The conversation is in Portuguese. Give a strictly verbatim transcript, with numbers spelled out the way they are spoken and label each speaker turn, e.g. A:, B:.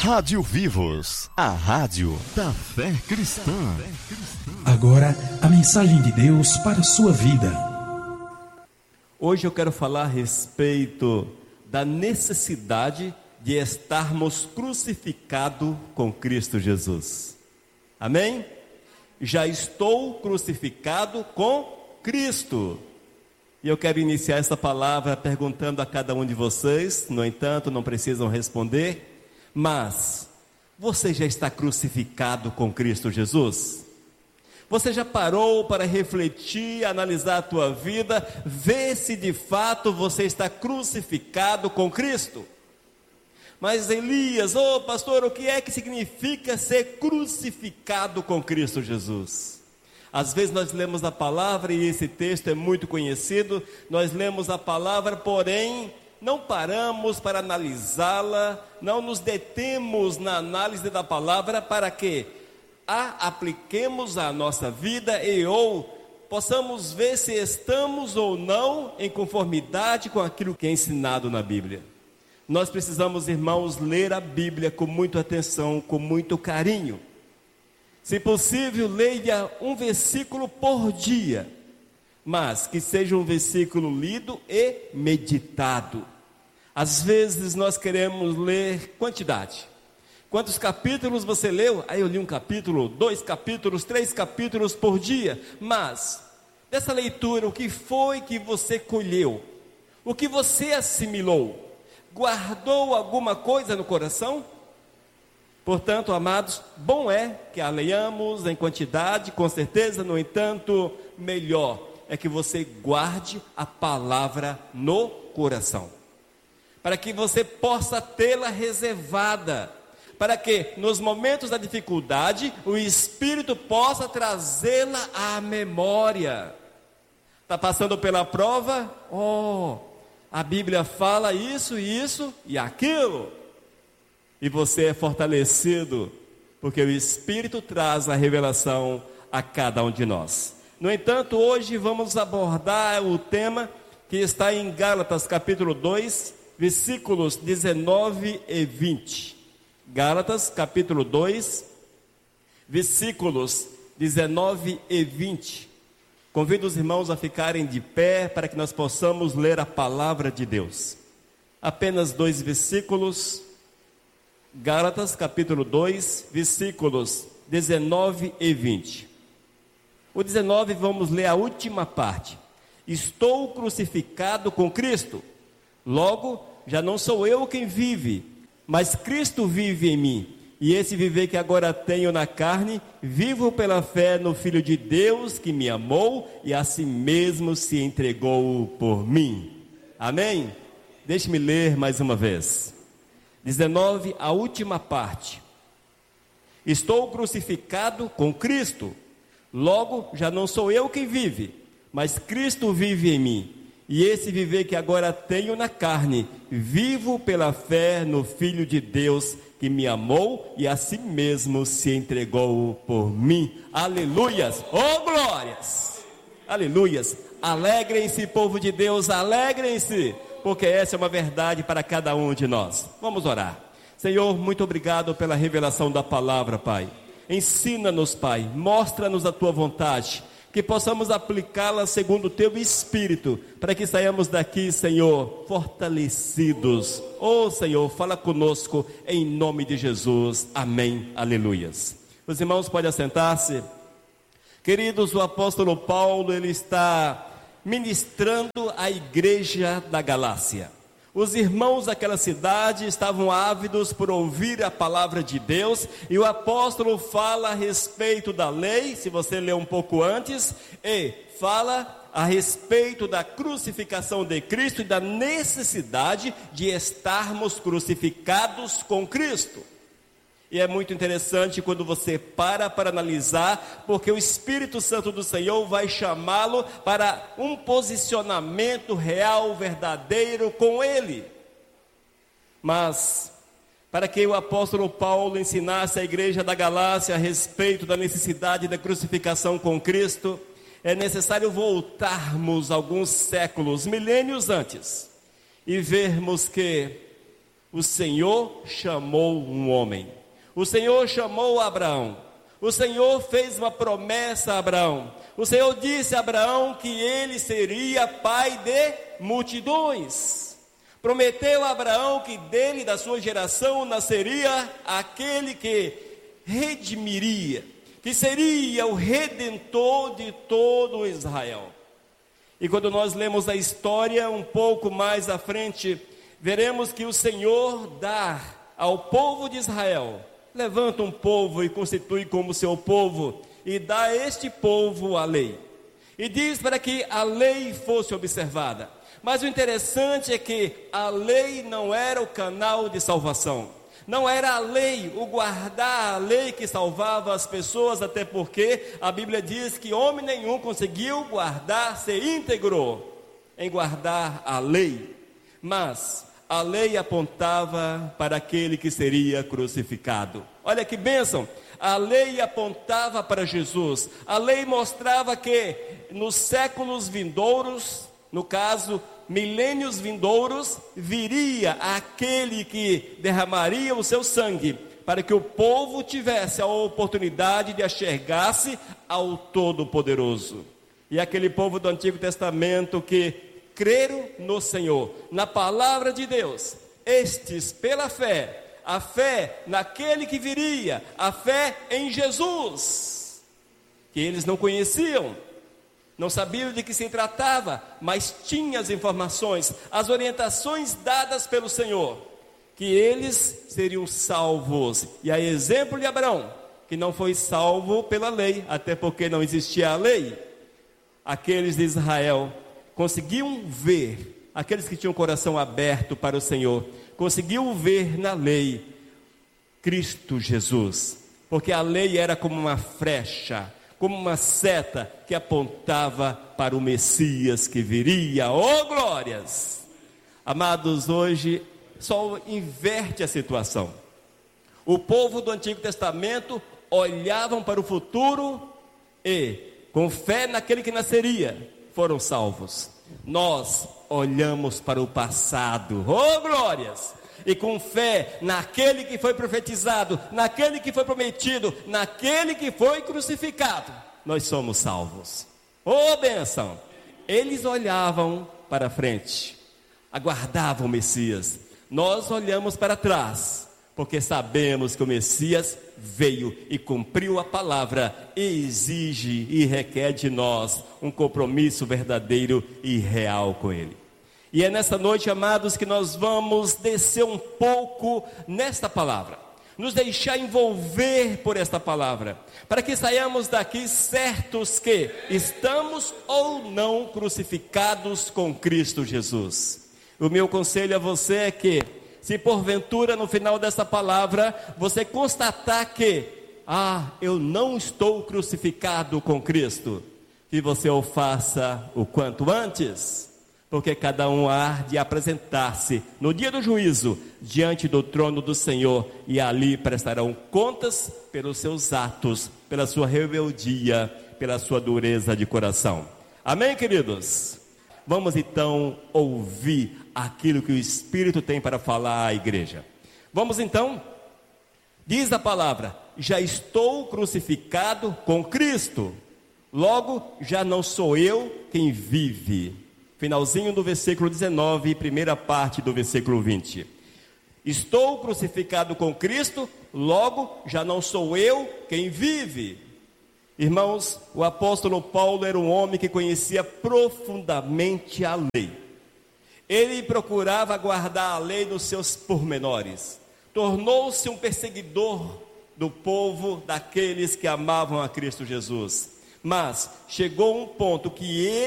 A: Rádio Vivos, a rádio da fé cristã.
B: Agora, a mensagem de Deus para a sua vida.
C: Hoje eu quero falar a respeito da necessidade de estarmos crucificados com Cristo Jesus. Amém? Já estou crucificado com Cristo. E eu quero iniciar essa palavra perguntando a cada um de vocês, no entanto, não precisam responder, mas você já está crucificado com Cristo Jesus? Você já parou para refletir, analisar a tua vida, ver se de fato você está crucificado com Cristo? Mas Elias, ô oh, pastor, o que é que significa ser crucificado com Cristo Jesus? Às vezes nós lemos a palavra e esse texto é muito conhecido, nós lemos a palavra, porém não paramos para analisá-la, não nos detemos na análise da palavra para que a apliquemos à nossa vida e ou possamos ver se estamos ou não em conformidade com aquilo que é ensinado na Bíblia. Nós precisamos, irmãos, ler a Bíblia com muita atenção, com muito carinho. Se possível, leia um versículo por dia, mas que seja um versículo lido e meditado. Às vezes nós queremos ler quantidade. Quantos capítulos você leu? Aí eu li um capítulo, dois capítulos, três capítulos por dia. Mas, dessa leitura, o que foi que você colheu? O que você assimilou? Guardou alguma coisa no coração? Portanto, amados, bom é que a leiamos em quantidade, com certeza, no entanto, melhor é que você guarde a palavra no coração, para que você possa tê-la reservada, para que nos momentos da dificuldade, o Espírito possa trazê-la à memória. Está passando pela prova? Oh, a Bíblia fala isso, isso e aquilo. E você é fortalecido, porque o Espírito traz a revelação a cada um de nós. No entanto, hoje vamos abordar o tema que está em Gálatas capítulo dois, versículos dezenove e vinte. Gálatas capítulo dois, versículos dezenove e vinte. Convido os irmãos a ficarem de pé para que nós possamos ler a palavra de Deus. Apenas dois versículos. Gálatas capítulo dois, versículos dezenove e vinte. O dezenove vamos ler a última parte. Estou crucificado com Cristo, logo já não sou eu quem vive, mas Cristo vive em mim. E esse viver que agora tenho na carne, vivo pela fé no Filho de Deus que me amou e a si mesmo se entregou por mim. Amém? Deixe-me ler mais uma vez. dezenove, a última parte. Estou crucificado com Cristo, logo já não sou eu quem vive, mas Cristo vive em mim. E esse viver que agora tenho na carne, vivo pela fé no Filho de Deus que me amou e a si mesmo se entregou por mim. Aleluias, oh glórias, aleluias. Alegrem-se, povo de Deus, alegrem-se, porque essa é uma verdade para cada um de nós. Vamos orar. Senhor, muito obrigado pela revelação da palavra, Pai. Ensina-nos, Pai, mostra-nos a Tua vontade, que possamos aplicá-la segundo o Teu Espírito, para que saiamos daqui, Senhor, fortalecidos. Oh, Senhor, fala conosco em nome de Jesus. Amém. Aleluias. Os irmãos podem assentar-se. Queridos, o apóstolo Paulo, ele está ministrando à igreja da Galácia. Os irmãos daquela cidade estavam ávidos por ouvir a palavra de Deus, e o apóstolo fala a respeito da lei, se você ler um pouco antes, e fala a respeito da crucificação de Cristo e da necessidade de estarmos crucificados com Cristo. E é muito interessante quando você para para analisar, porque o Espírito Santo do Senhor vai chamá-lo para um posicionamento real, verdadeiro com Ele. Mas, para que o apóstolo Paulo ensinasse à igreja da Galácia a respeito da necessidade da crucificação com Cristo, é necessário voltarmos alguns séculos, milênios antes, e vermos que o Senhor chamou um homem. O Senhor chamou Abraão. O Senhor fez uma promessa a Abraão. O Senhor disse a Abraão que ele seria pai de multidões. Prometeu a Abraão que dele, da sua geração, nasceria aquele que redimiria, que seria o redentor de todo Israel. E quando nós lemos a história um pouco mais à frente, veremos que o Senhor dá ao povo de Israel, levanta um povo e constitui como seu povo, e dá a este povo a lei. E diz para que a lei fosse observada. Mas o interessante é que a lei não era o canal de salvação. Não era a lei, o guardar a lei que salvava as pessoas, até porque a Bíblia diz que homem nenhum conseguiu guardar-se íntegro em guardar a lei. Mas a lei apontava para aquele que seria crucificado. Olha que bênção! A lei apontava para Jesus. A lei mostrava que nos séculos vindouros, no caso, milênios vindouros, viria aquele que derramaria o seu sangue, para que o povo tivesse a oportunidade de enxergar-se ao Todo-Poderoso. E aquele povo do Antigo Testamento que creram no Senhor, na palavra de Deus, estes pela fé, a fé naquele que viria, a fé em Jesus, que eles não conheciam, não sabiam de que se tratava, mas tinham as informações, as orientações dadas pelo Senhor, que eles seriam salvos. E a exemplo de Abraão, que não foi salvo pela lei, até porque não existia a lei, aqueles de Israel conseguiam ver, aqueles que tinham o coração aberto para o Senhor, conseguiam ver na lei Cristo Jesus, porque a lei era como uma flecha, como uma seta que apontava para o Messias que viria. Oh, glórias! Amados, hoje só inverte a situação. O povo do Antigo Testamento olhavam para o futuro e, com fé naquele que nasceria, foram salvos. Nós olhamos para o passado. Oh, glórias! E com fé naquele que foi profetizado, naquele que foi prometido, naquele que foi crucificado, nós somos salvos. Oh, bênção! Eles olhavam para frente, aguardavam o Messias. Nós olhamos para trás, porque sabemos que o Messias veio e cumpriu a palavra, e exige e requer de nós um compromisso verdadeiro e real com Ele. E é nessa noite, amados, que nós vamos descer um pouco nesta palavra, nos deixar envolver por esta palavra, para que saiamos daqui certos que estamos ou não crucificados com Cristo Jesus. O meu conselho a você é que, se porventura no final dessa palavra você constatar que, ah, eu não estou crucificado com Cristo, que você o faça o quanto antes, porque cada um há de apresentar-se no dia do juízo diante do trono do Senhor, e ali prestarão contas pelos seus atos, pela sua rebeldia, pela sua dureza de coração. Amém, queridos? Vamos então ouvir aquilo que o Espírito tem para falar à igreja. Vamos então, diz a palavra: já estou crucificado com Cristo, logo já não sou eu quem vive. Finalzinho do versículo dezenove, primeira parte do versículo vinte. Estou crucificado com Cristo, logo já não sou eu quem vive. Irmãos, o apóstolo Paulo era um homem que conhecia profundamente a lei. Ele procurava guardar a lei nos seus pormenores. Tornou-se um perseguidor do povo, daqueles que amavam a Cristo Jesus. Mas chegou um ponto que ele